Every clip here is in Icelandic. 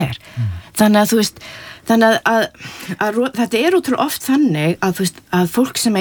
Þannig að þú veist, að þetta ótrúlega oft þannig að þú veist, að fólk sem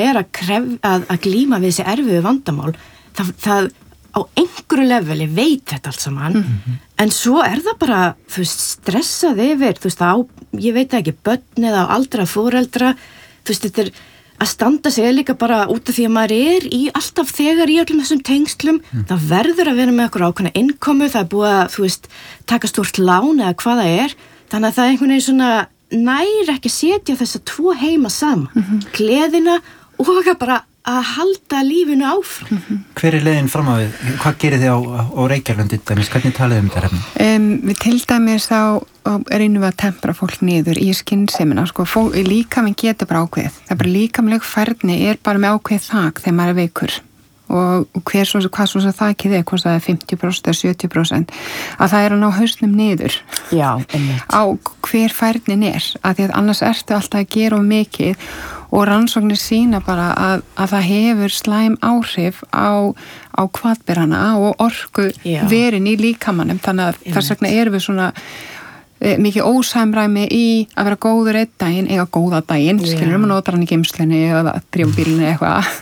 að glíma við þessi erfiðu vandamál, það á einhverju leveli veit þetta allt saman, en svo það bara, þú veist, stressað yfir, þú veist, ég veit ekki, börn eða aldra foreldra, þú veist, þetta að standa sig líka bara út af því að maður alltaf þegar í öllum þessum tengslum, það verður að vera með okkur ákveðna innkomu, það búið að, þú veist, taka stórt lán eða hvað það þannig að það einhvern veginn svona nær ekki setja þessa tvo heima saman, gleðina og bara að halda lífinu áfram. Hver leiðin fram á við? Hvað gerir þið á Reykjalundi dæmis? Hvernig talið þetta efni? Við til dæmis reynum við að tempra fólk niður í skynsemina. Sko, líkaminn getur bara ákveðið. Það bara líkamleg færni bara með ákveðið þak þegar maður veikur. Og hvað svo sem þakið hvort það 50% eða 70%, að það að ná hausnum niður. Já, einmitt. Á hver færnin að því að annars ertu alltaf að gera of mikið og rannsóknir sýna bara að það hefur slæm áhrif á hvatberana og orku verin í líkamanum, þannig að þess vegna erum við svona mikið ósamræmi í að vera góður einn daginn, eiga góða daginn, skilur notar hann í geymslunni eða drífbílunni eitthvað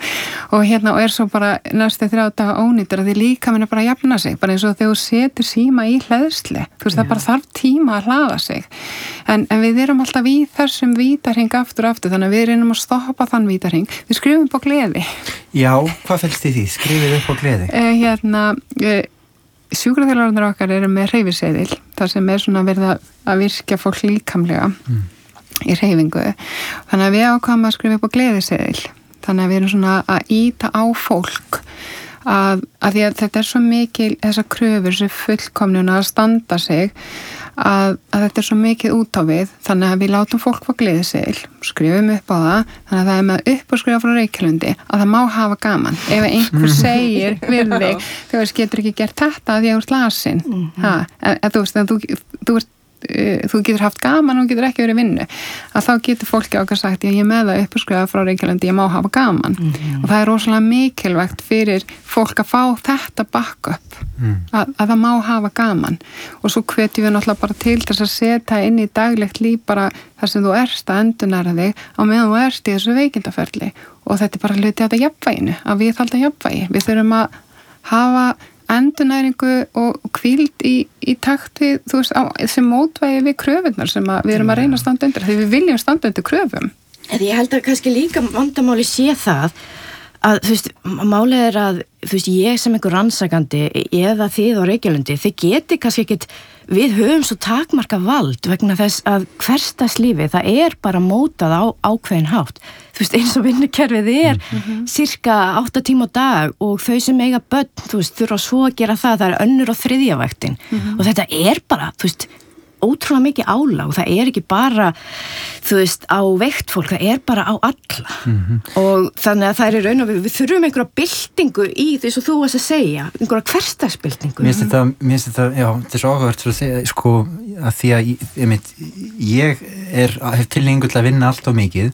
og svo bara næstu 3 daga ónýtur að því líkaminn bara að jafna sig, bara eins og þegar þú setur síma í hleðslu, þú veist það bara þarf tíma að hlaða sig, en við erum alltaf í þessum vítarhing aftur, þannig að við reynum að stoppa þann vítarhing, við skrifum upp á gleði. Já, hvað felst í því? Skrifið upp á gleði? Sjúkraþjálfararnir okkar eru með hreyfiseðil, það sem svona verið að virkja fólk líkamlega í hreyfingu, þannig að við ákváðum að skrifa upp á gleðiseðil. Þannig að við erum svona að ýta á fólk að því að þetta svo mikil, þessar kröfur sem fullkomnun að standa sig að þetta svo mikið út á við, þannig að við látum fólk fá gleðiseðil, skrifum upp á það, þannig að það með upp og skrifa frá Reykjalundi að það má hafa gaman. Ef einhver segir við þig, þú veist, getur ekki gert þetta að því að þú ert lasin. Þú veist, þú getur haft gaman og getur ekki verið vinnu, að þá getur fólki okkar sagt ég með það uppskrifa frá Reykjalundi, ég má hafa gaman og það rosalega mikilvægt fyrir fólk að fá þetta backup að það má hafa gaman og svo hvetjum við náttúrulega bara til þess að setja inn í daglegt líf bara þar sem þú ert að endurnæra þig á meðan þú ert í þessu veikindaferli og þetta bara hluti að þetta jafnvæginu, að við halda jafnvægi, við þurfum að hafa endurnæringu og hvíld í takt við, þú veist, sem mótvægi við kröfunar sem við erum að reyna að standa undir, því við viljum standa undir kröfum. Ég held að kannski líka vandamáli sé það að, þú veist, málið að, þú veist, ég sem einhver rannsakandi eða þið á Reykjalundi, þið geti kannski ekkit, við höfum svo takmarka vald vegna þess að hversdagslífið, það bara mótað á ákveðin hátt. Þú veist, eins og vinnukerfið cirka 8 tíma á dag og þau sem eiga börn, þú veist, þurfa svo að gera það önnur og þriðja vaktin og þetta bara, þú veist, ótrúlega mikið álag og það ekki bara, þú veist, á veikt fólk, það bara á alla og þannig að það raun og við þurfum einhverja byltingu í því sem þú varst að segja, einhverja hversdagsbyltingu. Mér finnst þetta, já, þetta svo áhugavert fyrir að segja, sko, að því að ég hef tilhneigingu til að vinna allt of mikið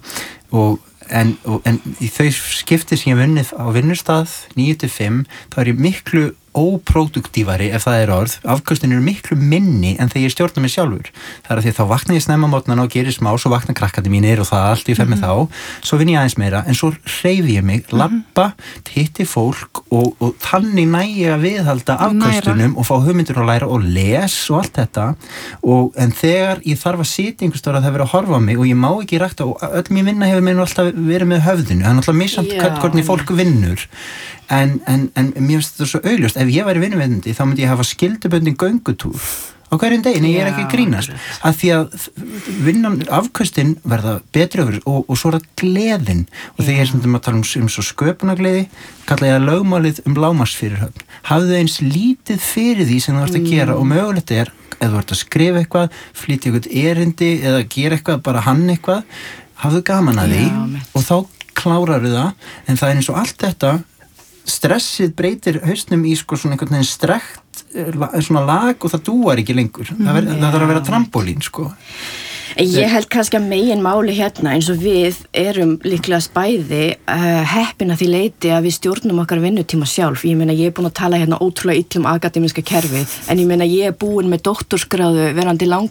en í þau skipti sem ég vunnið á vinnustað 9-5, þá ég miklu óproduktívari ef það orð, afkvöstin eru miklu minni en þegar ég stjórna mig sjálfur. Það að því að þá vakna ég snemma á mótnana og gerir smá, svo vakna krakkandi mínir og það allt ég fer með þá, svo vinn ég aðeins meira, en svo hreyfi ég mig, labba, hitti fólk og þannig næ ég að viðhalda afkvöstunum og fá hugmyndir að læra og les og allt þetta en þegar ég þarf að sitja einhvers staðar að það vera að horfa á mig og ég má ekki rækta og öll mér vinna hefur mér alltaf verið með höfðinu, það náttúrulega missamt hvernig fólk vinnur en mér finnst þetta svo augljóst, ef ég væri vinnuveitandi þá myndi ég hafa skyldubundin göngutúr á hverjum deginn, ég ekki að grínast að því að vinnan, afköstin verða betri og svo það gleðin og þegar ég sem að tala svo sköpunargleði, kalla ég að lögmálið lágmarksfyrirhöfn, hafðu eins lítið fyrir því sem þú ert að gera og mögulegt ef þú ert að skrifa eitthvað, flytja eitthvað erindi eða gera eitthvað, bara hann eitthvað hafðu gaman að því og þá kláraðu það, en það eins og allt þetta stressið breytir hausnum í sko svona einhvern veginn strekt svona lag og það dúar ekki lengur það þarf að vera trampólín sko. Ég held kannski að megin máli hérna eins og við erum líklega bæði heppin að því leiti að við stjórnum okkar vinnutíma sjálf. Ég meina ég búin að tala hérna ótrúlega illum akademiska kerfi en ég meina ég búin með doktorsgráðu verandi